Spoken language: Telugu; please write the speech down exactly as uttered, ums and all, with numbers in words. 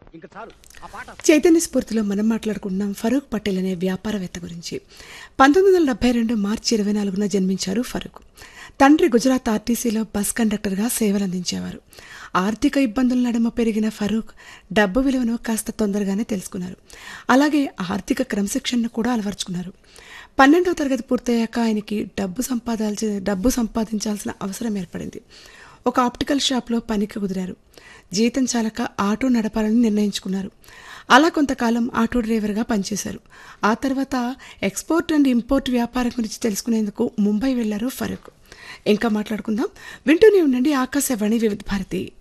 చైతన్య స్ఫూర్తిలో మనం మాట్లాడుకుంటున్నాం ఫరూక్ పటేల్ అనే వ్యాపారవేత్త గురించి. పంతొమ్మిది వందల డెబ్బై రెండు మార్చి ఇరవై నాలుగున జన్మించారు ఫరూక్. తండ్రి గుజరాత్ ఆర్టీసీలో బస్ కండక్టర్గా సేవలందించేవారు. ఆర్థిక ఇబ్బందుల నడుమ పెరిగిన ఫరూక్ డబ్బు విలువను కాస్త తొందరగానే తెలుసుకున్నారు. అలాగే ఆర్థిక క్రమశిక్షణను కూడా అలవర్చుకున్నారు. పన్నెండవ తరగతి పూర్తయ్యాక ఆయనకి డబ్బు సంపాదాల్సి డబ్బు సంపాదించాల్సిన అవసరం ఏర్పడింది. ఒక ఆప్టికల్ షాప్లో పనికి కుదిరారు. జీతం చాలక ఆటో నడపాలని నిర్ణయించుకున్నారు. అలా కొంతకాలం ఆటో డ్రైవర్గా పనిచేశారు. ఆ తర్వాత ఎక్స్పోర్ట్ అండ్ ఇంపోర్ట్ వ్యాపారం గురించి తెలుసుకునేందుకు ముంబై వెళ్లారు ఫరూక్. ఇంకా మాట్లాడుకుందాం. వింటూనే ఉండండి ఆకాశవాణి వివిధ భారతి.